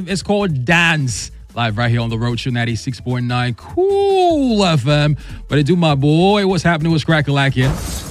exclusive. It's called Dance. Live right here on the Road Show 96.9 Cool FM. But I do, my boy. What's happening? What's crackalacking?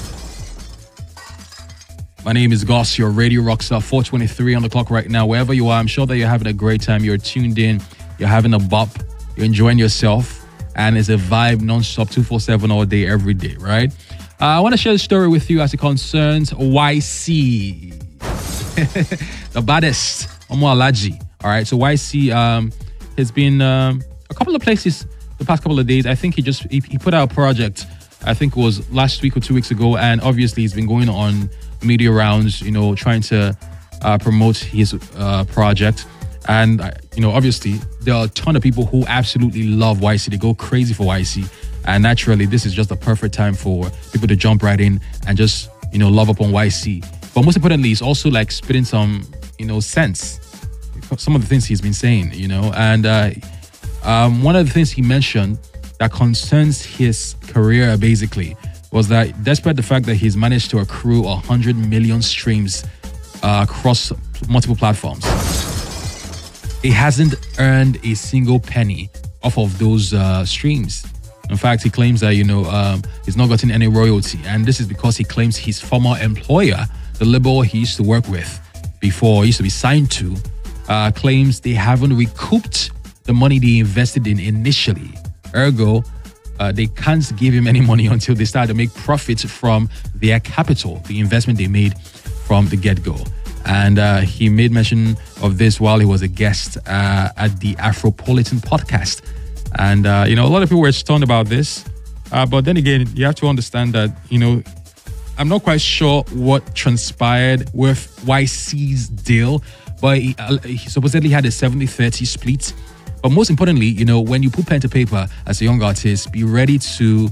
My name is Goss, your Radio Rockstar, 4:23 on the clock right now. Wherever you are, I'm sure that you're having a great time. You're tuned in. You're having a bop. You're enjoying yourself. And it's a vibe non-stop, 247 all day, every day, right? I want to share a story with you as it concerns YC. The baddest. Omo Alaji. All right, so YC has been a couple of places the past couple of days. I think he put out a project, I think it was last week or 2 weeks ago, and obviously he's been going on media rounds, trying to promote his project. And, obviously there are a ton of people who absolutely love YC. They go crazy for YC. And naturally, this is just the perfect time for people to jump right in and just, love up on YC. But most importantly, it's also like spitting some, sense. Some of the things he's been saying, and one of the things he mentioned that concerns his career basically was that despite the fact that he's managed to accrue 100 million streams across multiple platforms, he hasn't earned a single penny off of those streams. In fact, he claims that, he's not gotten any royalty. And this is because he claims his former employer, the label he used to work with before, he used to be signed to, claims they haven't recouped the money they invested in initially. Ergo, they can't give him any money until they start to make profits from their capital, the investment they made from the get-go. And he made mention of this while he was a guest at the Afropolitan podcast. And, a lot of people were stunned about this. But then again, you have to understand that, I'm not quite sure what transpired with YC's deal, but he supposedly had a 70-30 split. But most importantly, when you put pen to paper as a young artist, be ready to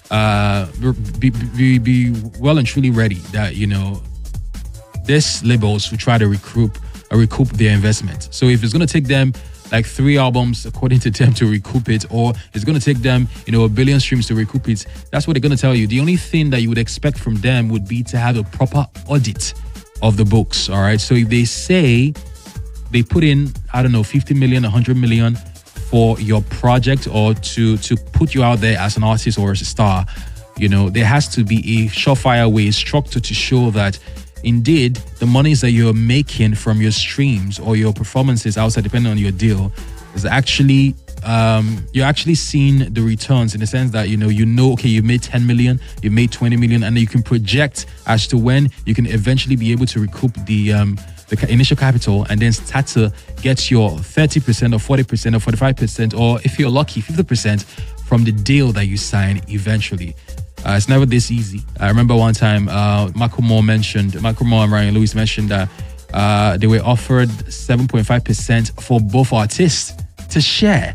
be well and truly ready that, these labels will try to recoup their investment. So if it's going to take them like 3 albums, according to them, to recoup it, or it's going to take them, 1 billion streams to recoup it, that's what they're going to tell you. The only thing that you would expect from them would be to have a proper audit of the books, all right? So if they say they put in, 50 million, 100 million for your project or to put you out there as an artist or as a star, there has to be a surefire way, structure to show that indeed the monies that you're making from your streams or your performances outside, depending on your deal, is actually you're actually seeing the returns in the sense that okay, you made 10 million, you made 20 million, and you can project as to when you can eventually be able to recoup the initial capital and then start to get your 30% or 40% or 45%, or if you're lucky, 50% from the deal that you sign eventually. It's never this easy. I remember one time Michael Moore and Ryan Lewis mentioned that they were offered 7.5% for both artists to share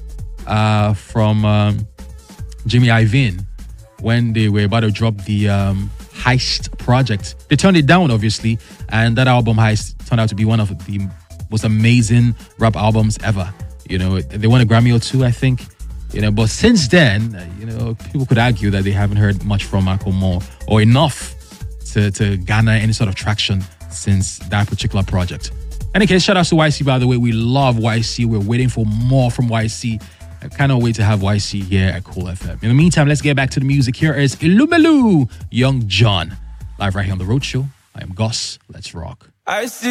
from Jimmy Iovine when they were about to drop the Heist project. They turned it down, obviously, and that album Heist turned out to be one of the most amazing rap albums ever. They won a Grammy or 2, I think. But since then, people could argue that they haven't heard much from Michael Moore or enough to garner any sort of traction since that particular project. Any case, shout out to YC, by the way. We love YC. We're waiting for more from YC. I cannot wait to have YC here at Cool FM. In the meantime, let's get back to the music. Here is Ilumelu, Young John, live right here on The Road Show. I am Goss. Let's rock. I see.